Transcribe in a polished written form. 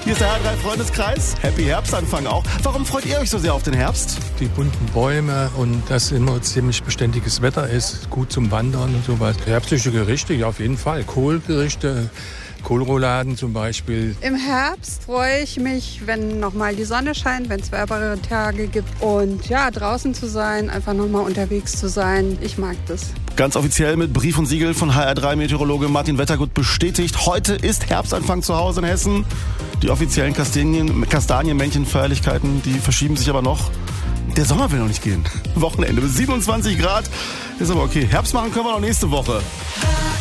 Hier ist der HR3-Freundeskreis. Happy Herbstanfang auch. Warum freut ihr euch so sehr auf den Herbst? Die bunten Bäume und dass immer ziemlich beständiges Wetter ist, gut zum Wandern und sowas. Herbstliche Gerichte, ja, auf jeden Fall. Kohlgerichte, Kohlrouladen zum Beispiel. Im Herbst freue ich mich, wenn nochmal die Sonne scheint, wenn es wärmere Tage gibt. Und ja, draußen zu sein, einfach nochmal unterwegs zu sein. Ich mag das. Ganz offiziell mit Brief und Siegel von HR3-Meteorologe Martin Wettergut bestätigt. Heute ist Herbstanfang zu Hause in Hessen. Die offiziellen Kastanienmännchen-Feierlichkeiten, die verschieben sich aber noch. Der Sommer will noch nicht gehen. Wochenende bis 27 Grad. Ist aber okay. Herbst machen können wir noch nächste Woche.